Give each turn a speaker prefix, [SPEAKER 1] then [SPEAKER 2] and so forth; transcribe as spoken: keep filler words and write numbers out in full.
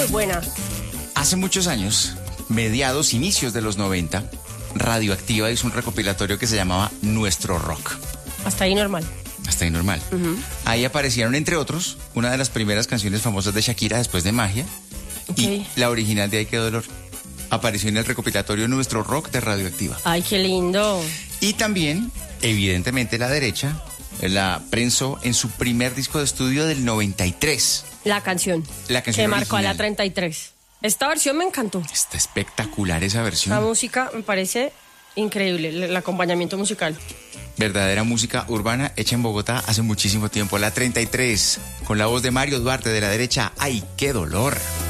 [SPEAKER 1] muy buena.
[SPEAKER 2] Hace muchos años, mediados, inicios de los noventa, Radioactiva hizo un recopilatorio que se llamaba Nuestro Rock.
[SPEAKER 1] Hasta ahí normal.
[SPEAKER 2] Hasta ahí normal. Uh-huh. Ahí aparecieron, entre otros, una de las primeras canciones famosas de Shakira después de Magia. Okay. Y la original de Ay, qué dolor. Apareció en el recopilatorio Nuestro Rock de Radioactiva.
[SPEAKER 1] Ay, qué lindo.
[SPEAKER 2] Y también, evidentemente, la derecha la prensó en su primer disco de estudio del noventa y tres.
[SPEAKER 1] La canción.
[SPEAKER 2] La canción
[SPEAKER 1] que
[SPEAKER 2] original.
[SPEAKER 1] Marcó a la treinta y tres. Esta versión me encantó.
[SPEAKER 2] Está espectacular esa versión.
[SPEAKER 1] La música me parece increíble, el acompañamiento musical.
[SPEAKER 2] Verdadera música urbana hecha en Bogotá hace muchísimo tiempo. La treinta y tres, con la voz de Mario Duarte de la derecha. ¡Ay, qué dolor!